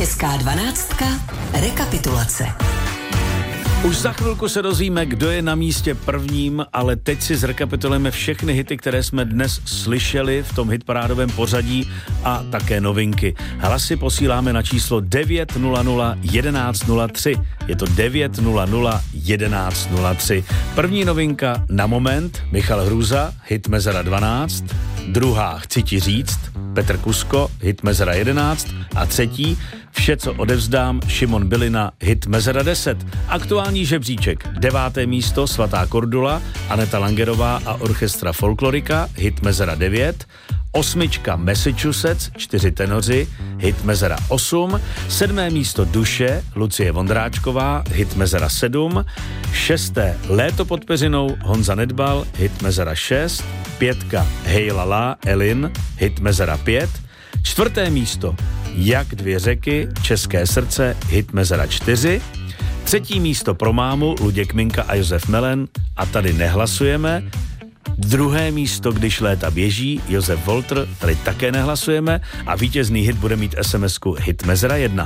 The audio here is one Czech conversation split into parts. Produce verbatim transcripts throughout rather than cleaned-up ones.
Česká dvanáctka. Rekapitulace. Už za chvilku se dozvíme, kdo je na místě prvním, ale teď si zrekapitulujeme všechny hity, které jsme dnes slyšeli v tom hitparádovém pořadí a také novinky. Hlasy posíláme na číslo devět nula nula jedenáct nula tři. Je to devět nula nula jedenáct nula tři. První novinka Na moment, Michal Hruza, hit Mezera dvanáct. Druhá Chci ti říct, Petr Kusko, hit Mezera jedenáct. A třetí Vše, co odevzdám, Šimon Bylina, hit Mezera deset. Aktuální žebříček. Deváté místo Svatá Kordula, Aneta Langerová a orchestra Folklorika, hit Mezera devět. Osmička Massachusetts, čtyři tenoři, hit Mezera osm. Sedmé místo Duše, Lucie Vondráčková, hit Mezera sedm. Šesté Léto pod peřinou, Honza Nedbal, hit Mezera šest. Pětka Hej lala, Elin, hit Mezera pět. Čtvrté místo Jak dvě řeky, České srdce, hit Mezera čtyři. Třetí místo pro mámu Luděk Minka a Josef Melen a tady nehlasujeme. Druhé místo Když léta běží, Josef Volter, tady také nehlasujeme a vítězný hit bude mít es em esku hit Mezera jedna.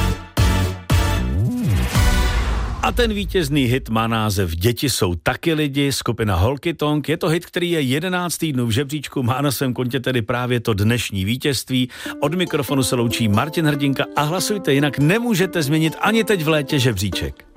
A ten vítězný hit má název Děti jsou taky lidi, skupina Holky Tonk. Je to hit, který je jedenáct týdnů v žebříčku, má na svém kontě tedy právě to dnešní vítězství. Od mikrofonu se loučí Martin Hrdinka a hlasujte, jinak nemůžete změnit ani teď v létě žebříček.